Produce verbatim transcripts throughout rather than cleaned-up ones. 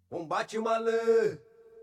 Combate malê,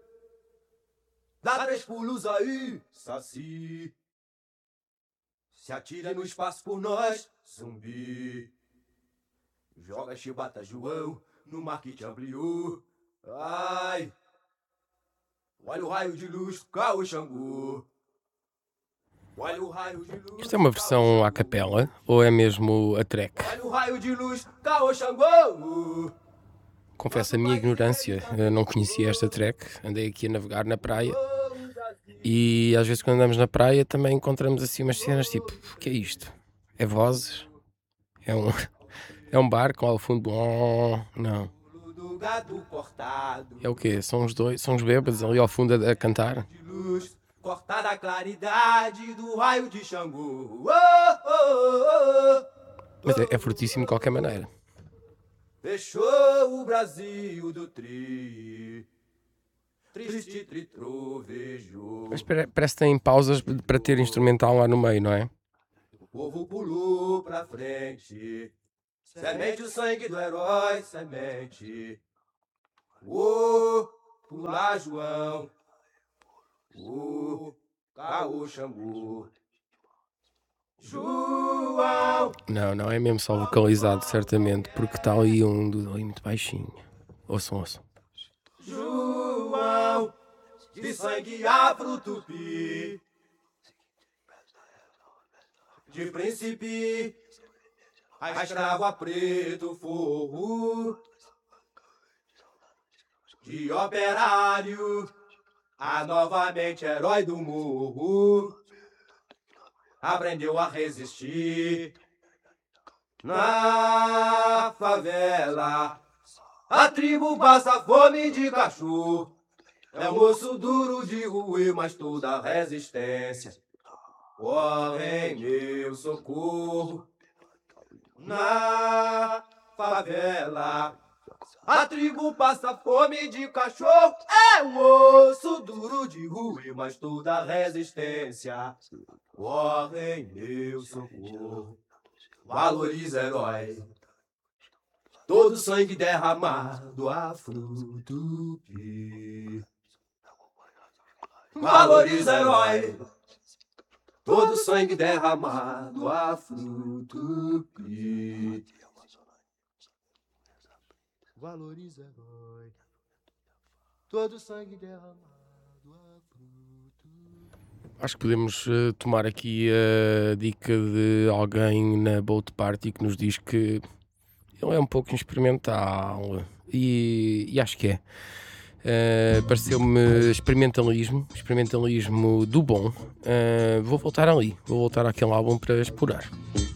dá três pulos aí, saci. Se atira no espaço por nós, zumbi. Joga chibata João no mar que te ampliou. Ai, olha o raio de luz, caô Xangô. Olha o raio de luz. Isto é uma versão à capela ou é mesmo a track? Olha o raio de luz, caô Xangô. Confesso a minha ignorância, eu não conhecia esta track, andei aqui a navegar na praia e às vezes quando andamos na praia também encontramos assim umas cenas tipo, o que é isto? É vozes? É um, é um bar com ao fundo, oh, não, Do gato cortado. é o quê? São os dois, são os bêbados ali ao fundo a, a cantar? De luz, cortada a claridade do raio de Xangô. Oh, oh, oh, oh. Mas é, é fortíssimo de qualquer maneira. Fechou o Brasil do tri. Triste tritrovejo. Mas pare- parece que tem pausas para ter instrumental lá no meio, não é? O povo pulou pra frente. Semente o sangue do herói, semente. Ô, pula João. Ô, caô Xangô. João. Não, não é mesmo só vocalizado, certamente, porque está ali um do ali muito baixinho. Ouçam, ouçam. João. De sangue afro tupi. De príncipe a escravo a preto forro. De operário a novamente herói do morro. Aprendeu a resistir na favela. A tribo passa fome de cachorro. É um osso duro de ruir, mas toda resistência corre em meu socorro. Na favela a tribo passa fome de cachorro. É um osso duro de ruir, mas toda resistência corre em meu socorro. Valoriza herói, todo sangue derramado a fruto que valoriza herói, todo sangue derramado a fruto que valoriza herói, todo sangue derramado a fruto. Acho que podemos uh, tomar aqui a dica de alguém na Boat Party que nos diz que ele é um pouco experimental e, e acho que é. Uh, pareceu-me experimentalismo, experimentalismo do bom. Uh, vou voltar ali, vou voltar àquele álbum para explorar.